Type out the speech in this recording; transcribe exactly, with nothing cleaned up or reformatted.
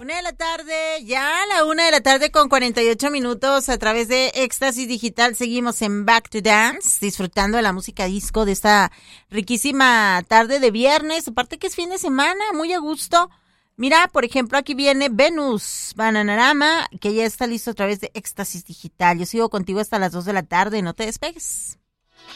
Una de la tarde, ya a la una de la tarde con cuarenta y ocho minutos a través de Éxtasis Digital. Seguimos en Back to Dance, disfrutando de la música disco de esta riquísima tarde de viernes. Aparte que es fin de semana, muy a gusto. Mira, por ejemplo, aquí viene Venus Bananarama, que ya está listo a través de Éxtasis Digital. Yo sigo contigo hasta las dos de la tarde, no te despegues.